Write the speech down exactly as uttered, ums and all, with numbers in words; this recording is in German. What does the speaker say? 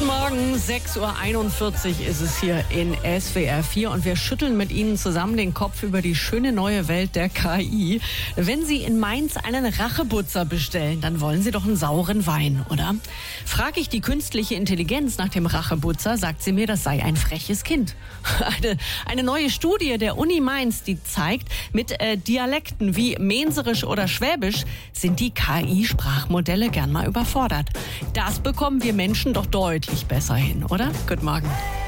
Guten Morgen, sechs Uhr einundvierzig ist es hier in S W R vier und wir schütteln mit Ihnen zusammen den Kopf über die schöne neue Welt der K I. Wenn Sie in Mainz einen Rachebutzer bestellen, dann wollen Sie doch einen sauren Wein, oder? Frage ich die künstliche Intelligenz nach dem Rachebutzer, sagt sie mir, das sei ein freches Kind. Eine, eine neue Studie der Uni Mainz, die zeigt, mit äh, Dialekten wie Menserisch oder Schwäbisch sind die K I-Sprachmodelle gern mal überfordert. Das bekommen wir Menschen doch deutlich besser hin, oder? Guten Morgen.